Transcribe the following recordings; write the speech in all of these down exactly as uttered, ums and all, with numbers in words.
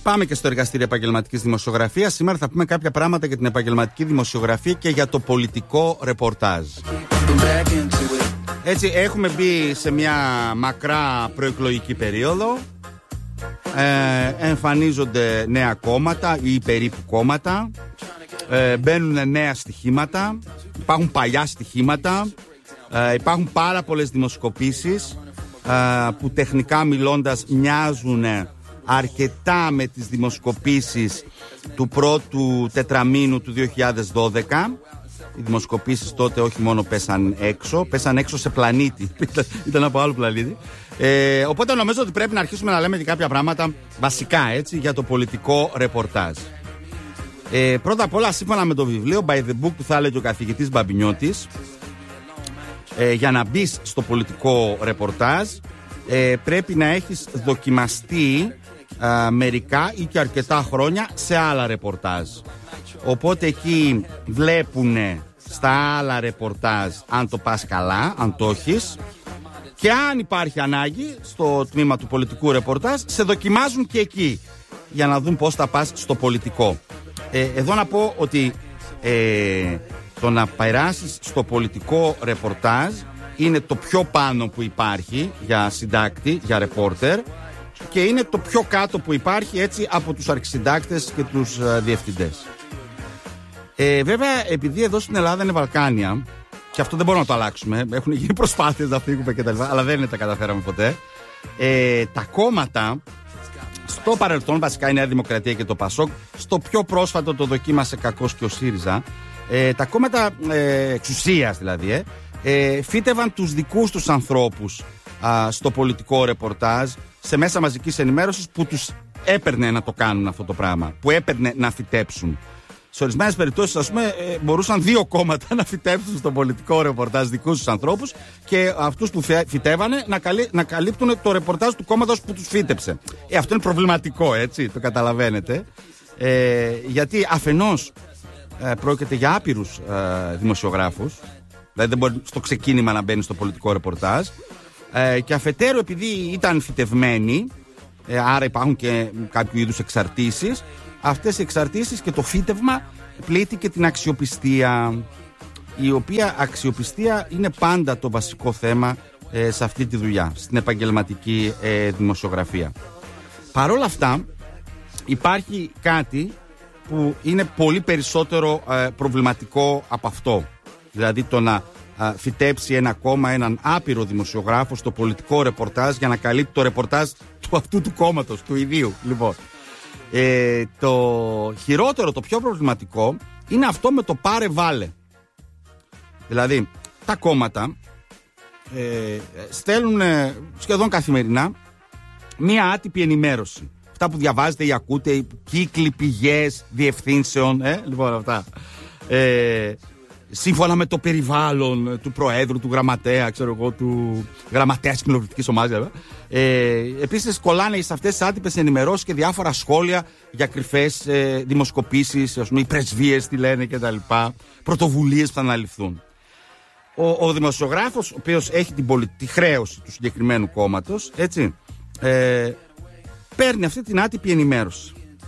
Πάμε και στο εργαστήριο επαγγελματικής δημοσιογραφίας. Σήμερα θα πούμε κάποια πράγματα για την επαγγελματική δημοσιογραφία και για το πολιτικό ρεπορτάζ. Έτσι, έχουμε μπει σε μια μακρά προεκλογική περίοδο. Ε, εμφανίζονται νέα κόμματα ή περίπου κόμματα. Ε, μπαίνουν νέα στοιχήματα. Υπάρχουν παλιά στοιχήματα. Ε, υπάρχουν πάρα πολλές δημοσκοπήσεις ε, που τεχνικά μιλώντας μοιάζουν αρκετά με τις δημοσκοπήσεις του πρώτου τετραμήνου του δύο χιλιάδες δώδεκα. Οι δημοσκοπήσεις τότε όχι μόνο πέσαν έξω, πέσαν έξω σε πλανήτη. Ήταν από άλλο πλανήτη. Ε, οπότε νομίζω ότι πρέπει να αρχίσουμε να λέμε και κάποια πράγματα βασικά, έτσι, για το πολιτικό ρεπορτάζ. Ε, πρώτα απ' όλα, σύμφωνα με το βιβλίο By the Book που θα έλεγε ο καθηγητής Μπαμπινιώτης, ε, για να μπεις στο πολιτικό ρεπορτάζ ε, πρέπει να έχεις δοκιμαστεί ε, μερικά ή και αρκετά χρόνια σε άλλα ρεπορτάζ. Οπότε εκεί βλέπουνε στα άλλα ρεπορτάζ αν το πας καλά, αν το έχεις, και αν υπάρχει ανάγκη στο τμήμα του πολιτικού ρεπορτάζ σε δοκιμάζουν και εκεί για να δουν πώς θα πας στο πολιτικό. Ε, εδώ να πω ότι ε, το να περάσεις στο πολιτικό ρεπορτάζ είναι το πιο πάνω που υπάρχει για συντάκτη, για ρεπόρτερ, και είναι το πιο κάτω που υπάρχει, έτσι, από τους αρχισυντάκτες και τους uh, διευθυντές. Ε, βέβαια, επειδή εδώ στην Ελλάδα είναι Βαλκάνια, και αυτό δεν μπορούμε να το αλλάξουμε, έχουν γίνει προσπάθειες να φύγουμε και τα λοιπά, αλλά δεν τα καταφέραμε ποτέ. Ε, τα κόμματα στο παρελθόν, βασικά η Νέα Δημοκρατία και το Πασόκ, στο πιο πρόσφατο το δοκίμασε κακώς και ο ΣΥΡΙΖΑ, ε, τα κόμματα ε, εξουσίας δηλαδή, ε, ε, φύτευαν τους δικούς τους ανθρώπους α, στο πολιτικό ρεπορτάζ, σε μέσα μαζικής ενημέρωσης που τους έπαιρνε να το κάνουν αυτό το πράγμα, που έπαιρνε να φυτέψουν. Σε ορισμένες περιπτώσεις, ας πούμε, ε, μπορούσαν δύο κόμματα να φυτέψουν στο πολιτικό ρεπορτάζ δικούς τους ανθρώπους και αυτούς που φυτεύανε να, καλύ, να καλύπτουν το ρεπορτάζ του κόμματος που τους φύτεψε. Ε, αυτό είναι προβληματικό, έτσι, το καταλαβαίνετε. Ε, γιατί αφενός ε, πρόκειται για άπειρους ε, δημοσιογράφους, δηλαδή δεν μπορεί στο ξεκίνημα να μπαίνει στο πολιτικό ρεπορτάζ, ε, και αφετέρου επειδή ήταν φυτευμένοι, ε, άρα υπάρχουν και κάποιο είδους εξαρτήσεις. Αυτές οι εξαρτήσεις και το φύτευμα πλήττει και την αξιοπιστία, η οποία αξιοπιστία είναι πάντα το βασικό θέμα ε, σε αυτή τη δουλειά, στην επαγγελματική ε, δημοσιογραφία. Παρ' όλα αυτά υπάρχει κάτι που είναι πολύ περισσότερο ε, προβληματικό από αυτό. Δηλαδή το να ε, φυτέψει ένα κόμμα έναν άπειρο δημοσιογράφο στο πολιτικό ρεπορτάζ για να καλύπτει το ρεπορτάζ του αυτού του κόμματος, του ιδίου. Λοιπόν, Ε, το χειρότερο, το πιο προβληματικό είναι αυτό με το πάρε βάλε. Δηλαδή τα κόμματα ε, στέλνουν ε, σχεδόν καθημερινά μία άτυπη ενημέρωση. Αυτά που διαβάζετε ή ακούτε, οι κύκλοι, πηγές, διευθύνσεων, ε, λοιπόν αυτά. Ε, σύμφωνα με το περιβάλλον του Προέδρου, του Γραμματέα, ξέρω εγώ, του Γραμματέα της Κοινοβουλευτικής Ομάδας. Ε, επίσης, κολλάνε σε αυτές τις άτυπες ενημερώσεις και διάφορα σχόλια για κρυφές ε, δημοσκοπήσεις, ας πούμε, οι πρεσβείες, τι λένε κτλ. Πρωτοβουλίες που θα αναλυφθούν. Ο, ο δημοσιογράφος, ο οποίος έχει την πολιτική χρέωση του συγκεκριμένου κόμματος, έτσι, ε, παίρνει αυτή την άτυπη ενημέρωση.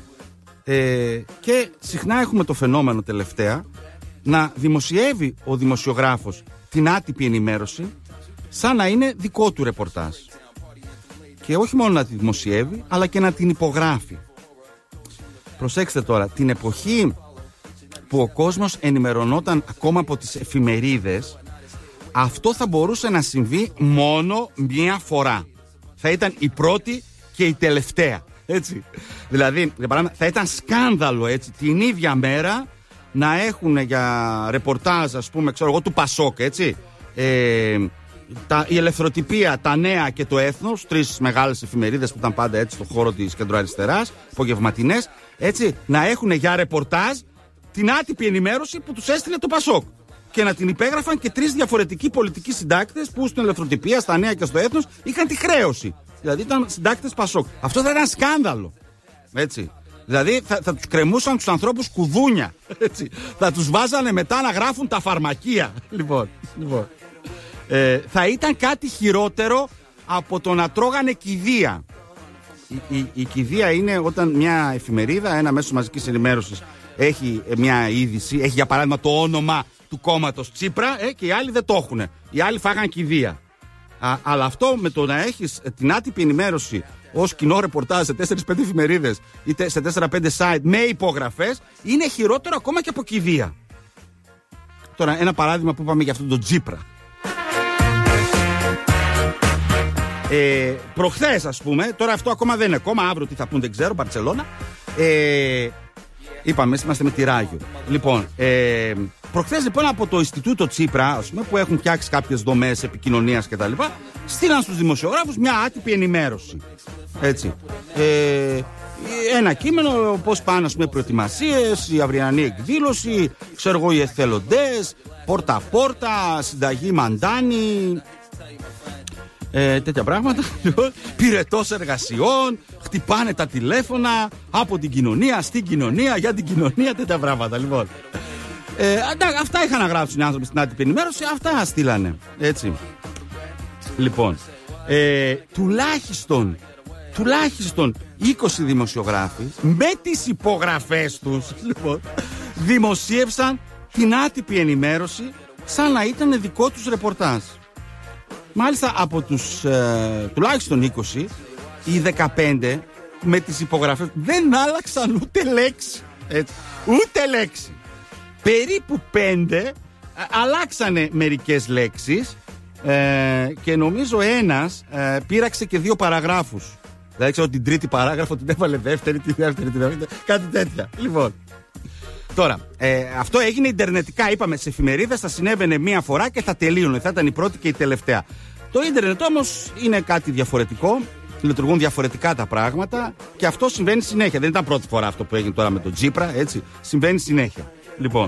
Ε, και συχνά έχουμε το φαινόμενο τελευταία να δημοσιεύει ο δημοσιογράφος την άτυπη ενημέρωση σαν να είναι δικό του ρεπορτάζ. Και όχι μόνο να τη δημοσιεύει, αλλά και να την υπογράφει. Προσέξτε τώρα, την εποχή που ο κόσμος ενημερωνόταν ακόμα από τις εφημερίδες, αυτό θα μπορούσε να συμβεί μόνο μία φορά. Θα ήταν η πρώτη και η τελευταία, έτσι. Δηλαδή, για παράδειγμα, θα ήταν σκάνδαλο, έτσι, την ίδια μέρα να έχουν για ρεπορτάζ, ας πούμε, ξέρω εγώ, του Πασόκ, έτσι, ε, τα, η Ελευθεροτυπία, τα Νέα και το Έθνος, τρεις μεγάλες εφημερίδες που ήταν πάντα έτσι στον χώρο της κεντροαριστεράς, απογευματινές, έτσι, να έχουν για ρεπορτάζ την άτυπη ενημέρωση που τους έστειλε το Πασόκ. Και να την υπέγραφαν και τρεις διαφορετικοί πολιτικοί συντάκτες που στην Ελευθεροτυπία, στα Νέα και στο Έθνος είχαν τη χρέωση. Δηλαδή ήταν συντάκτες Πασόκ. Αυτό θα ήταν σκάνδαλο. Έτσι. Δηλαδή θα, θα τους κρεμούσαν τους ανθρώπους κουδούνια. Έτσι. Θα τους βάζανε μετά να γράφουν τα φαρμακεία. Λοιπόν, λοιπόν. Ε, θα ήταν κάτι χειρότερο από το να τρώγανε κηδεία. η, η, η κηδεία είναι όταν μια εφημερίδα, ένα μέσο μαζικής ενημέρωσης έχει μια είδηση, έχει για παράδειγμα το όνομα του κόμματος Τσίπρα ε, και οι άλλοι δεν το έχουν. Οι άλλοι φάγαν κηδεία. Α, αλλά αυτό με το να έχεις την άτυπη ενημέρωση ως κοινό ρεπορτάζ σε τέσσερις πέντε εφημερίδες ή σε τέσσερα πέντε site με υπογραφές είναι χειρότερο ακόμα και από κηδεία. Τώρα ένα παράδειγμα που είπαμε για αυτόν τον Τσίπρα. Ε, προχθές ας πούμε, τώρα αυτό ακόμα δεν είναι κόμμα, αύριο τι θα πούν δεν ξέρω, Μπαρτσελώνα. Ε, είπαμε, είμαστε με τη Ράγιο. Λοιπόν, ε, προχθές λοιπόν από το Ινστιτούτο Τσίπρα, ας πούμε, που έχουν φτιάξει κάποιες δομές επικοινωνίας κτλ., στείλαν στους δημοσιογράφους μια άτυπη ενημέρωση. Έτσι. Ε, ένα κείμενο, πώς πάνε, ας πούμε, προετοιμασίες, η αυριανή εκδήλωση, ξέρω εγώ, οι εθελοντές, πόρτα-πόρτα, συνταγή μαντάνη. Ε, τέτοια πράγματα. Πυρετός εργασιών, χτυπάνε τα τηλέφωνα από την κοινωνία στην κοινωνία, για την κοινωνία, τέτοια πράγματα. Λοιπόν. Ε, αυτά είχαν να γράψουν οι άνθρωποι στην άτυπη ενημέρωση, αυτά στείλανε. Έτσι. Λοιπόν, ε, τουλάχιστον, τουλάχιστον είκοσι δημοσιογράφοι με τις υπογραφές τους λοιπόν, δημοσίευσαν την άτυπη ενημέρωση σαν να ήταν δικό τους ρεπορτάζ. Μάλιστα από τους ε, τουλάχιστον είκοσι, οι δεκαπέντε με τις υπογραφές δεν άλλαξαν ούτε λέξη. Έτσι, ούτε λέξη. Περίπου πέντε ε, αλλάξανε μερικές λέξεις ε, και νομίζω ένας ε, πήραξε και δύο παραγράφους. Δηλαδή ξέρω την τρίτη παράγραφο την έβαλε δεύτερη, τη δεύτερη, τη δεύτερη, κάτι τέτοια. Λοιπόν, τώρα, ε, αυτό έγινε ιντερνετικά, είπαμε, σε εφημερίδες θα συνέβαινε μία φορά και θα τελείωνε, θα ήταν η πρώτη και η τελευταία. Το ίντερνετ όμως είναι κάτι διαφορετικό, λειτουργούν διαφορετικά τα πράγματα και αυτό συμβαίνει συνέχεια. Δεν ήταν πρώτη φορά αυτό που έγινε τώρα με τον Τσίπρα, έτσι, συμβαίνει συνέχεια. Λοιπόν,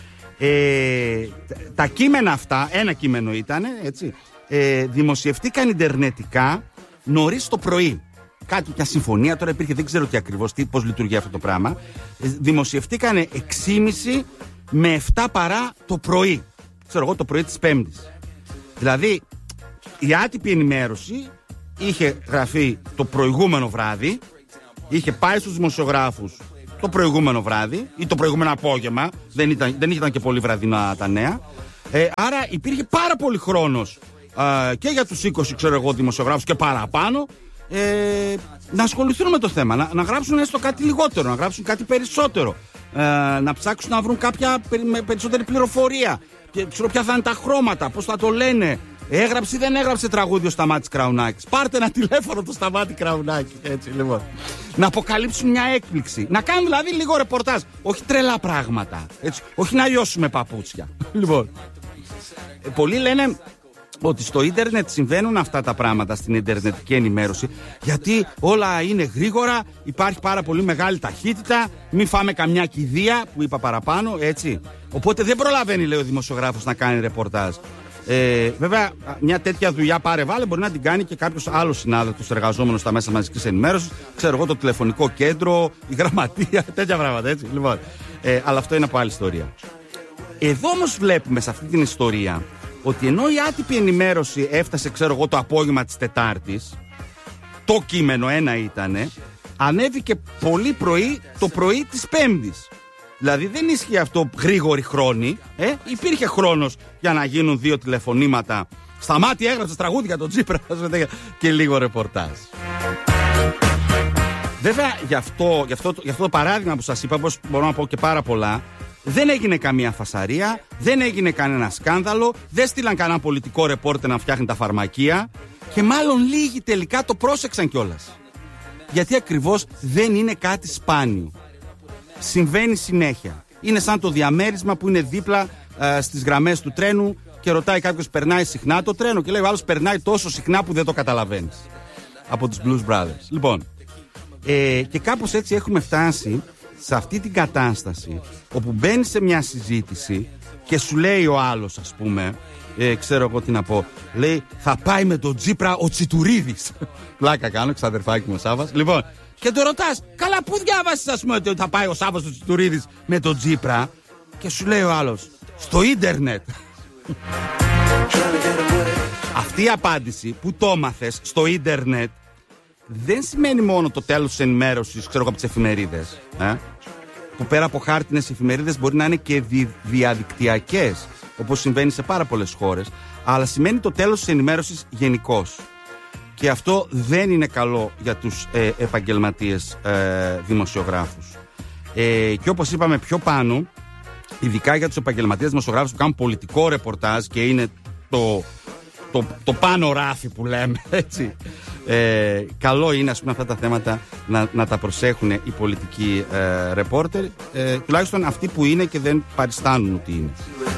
ε, τα κείμενα αυτά, ένα κείμενο ήταν, έτσι, ε, δημοσιευτήκαν ιντερνετικά νωρίς το πρωί. Κάτι, μια συμφωνία τώρα υπήρχε, δεν ξέρω τι ακριβώς, τι, πώς λειτουργεί αυτό το πράγμα. Ε, δημοσιευτήκαν έξι και μισή με επτά παρά το πρωί. Ξέρω εγώ, το πρωί της Πέμπτης. Δηλαδή, η άτυπη ενημέρωση είχε γραφεί το προηγούμενο βράδυ, είχε πάει στους δημοσιογράφους το προηγούμενο βράδυ ή το προηγούμενο απόγευμα, δεν ήταν, δεν ήταν και πολύ βραδινά τα νέα. Ε, άρα υπήρχε πάρα πολύ χρόνος ε, και για τους είκοσι, ξέρω εγώ, δημοσιογράφους και παραπάνω. Ε, να ασχοληθούν με το θέμα, να, να γράψουν έστω κάτι λιγότερο, να γράψουν κάτι περισσότερο, ε, να ψάξουν να βρουν κάποια περι, με περισσότερη πληροφορία, και, ξέρω ποια θα είναι τα χρώματα, πώς θα το λένε, έγραψε ή δεν έγραψε τραγούδι ο Σταμάτης Κραουνάκης, πάρτε ένα τηλέφωνο το Σταμάτη Κραουνάκη, έτσι λοιπόν. Να αποκαλύψουν μια έκπληξη, να κάνουν δηλαδή λίγο ρεπορτάζ, όχι τρελά πράγματα, έτσι, όχι να λιώσουμε παπούτσια. Λοιπόν, ε, πολλοί λένε ότι στο ίντερνετ συμβαίνουν αυτά τα πράγματα, στην ιντερνετική ενημέρωση, γιατί όλα είναι γρήγορα, υπάρχει πάρα πολύ μεγάλη ταχύτητα, μην φάμε καμιά κηδεία που είπα παραπάνω, έτσι. Οπότε δεν προλαβαίνει, λέει ο δημοσιογράφος, να κάνει ρεπορτάζ. Ε, βέβαια, μια τέτοια δουλειά πάρε βάλε μπορεί να την κάνει και κάποιος άλλος συνάδελφος εργαζόμενος στα μέσα μαζικής ενημέρωσης, ξέρω εγώ, το τηλεφωνικό κέντρο, η γραμματεία, τέτοια πράγματα, έτσι. Λοιπόν, ε, αλλά αυτό είναι από άλλη ιστορία. Εδώ όμως βλέπουμε σε αυτή την ιστορία ότι ενώ η άτυπη ενημέρωση έφτασε, ξέρω εγώ, το απόγευμα της Τετάρτης, το κείμενο ένα ήτανε, ανέβηκε πολύ πρωί, το πρωί της Πέμπτης. Δηλαδή δεν ίσχυε αυτό γρήγορη χρόνη, ε? Υπήρχε χρόνος για να γίνουν δύο τηλεφωνήματα. Σταμάτη, έγραψε τραγούδι για τον Τσίπρα και λίγο ρεπορτάζ. Βέβαια, γι' αυτό, γι' αυτό, γι' αυτό το παράδειγμα που σας είπα, πως μπορώ να πω και πάρα πολλά, δεν έγινε καμία φασαρία, δεν έγινε κανένα σκάνδαλο, δεν στείλαν κανένα πολιτικό ρεπόρτερ να φτιάχνει τα φαρμακεία και μάλλον λίγοι τελικά το πρόσεξαν κιόλας. Γιατί ακριβώς δεν είναι κάτι σπάνιο. Συμβαίνει συνέχεια. Είναι σαν το διαμέρισμα που είναι δίπλα ε, στις γραμμές του τρένου και ρωτάει κάποιος, περνάει συχνά το τρένο, και λέει ο άλλος, περνάει τόσο συχνά που δεν το καταλαβαίνεις. Από τους Blues Brothers. Λοιπόν, ε, και κάπως έτσι έχουμε φτάσει σε αυτή την κατάσταση όπου μπαίνει σε μια συζήτηση και σου λέει ο άλλος, ας πούμε, ε, ξέρω εγώ τι να πω, λέει θα πάει με τον Τσίπρα ο Τσιτουρίδης. Πλάκα κάνω, ξαδερφάκι μου ο Σάββας. Λοιπόν, και το ρωτάς, καλά, πού διάβασες, ας πούμε, ότι θα πάει ο Σάββας ο Τσιτουρίδης με τον Τσίπρα? Και σου λέει ο άλλος, στο ίντερνετ. Αυτή η απάντηση που το μάθες στο ίντερνετ δεν σημαίνει μόνο το τέλος της ενημέρωσης, ξέρω εγώ, από τις εφημερίδες. Ε? Που πέρα από χάρτινες εφημερίδες μπορεί να είναι και δι, διαδικτυακές, όπως συμβαίνει σε πάρα πολλές χώρες, αλλά σημαίνει το τέλος της ενημέρωσης γενικώς. Και αυτό δεν είναι καλό για τους ε, επαγγελματίες ε, δημοσιογράφους. Ε, και όπως είπαμε πιο πάνω, ειδικά για τους επαγγελματίες δημοσιογράφους που κάνουν πολιτικό ρεπορτάζ και είναι το, το, το πάνω ράφι που λέμε, έτσι. Ε, καλό είναι, ας πούμε, αυτά τα θέματα να, να τα προσέχουν οι πολιτικοί ε, ρεπόρτερ, ε, τουλάχιστον αυτοί που είναι και δεν παριστάνουν ότι είναι.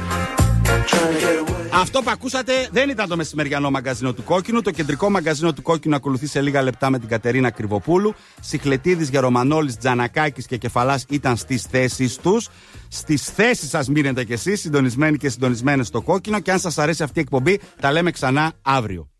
Αυτό που ακούσατε δεν ήταν το μεσημεριανό μαγκαζίνο του Κόκκινου. Το κεντρικό μαγκαζίνο του Κόκκινου ακολουθεί σε λίγα λεπτά με την Κατερίνα Κρυβοπούλου. Σιχλετίδης, Γερομανόλης, Τζανακάκης και Κεφαλάς ήταν στις θέσεις τους. Στις θέσεις σας μείνετε κι εσείς, συντονισμένοι και συντονισμένες στο Κόκκινο. Και αν σας αρέσει αυτή η εκπομπή, τα λέμε ξανά αύριο.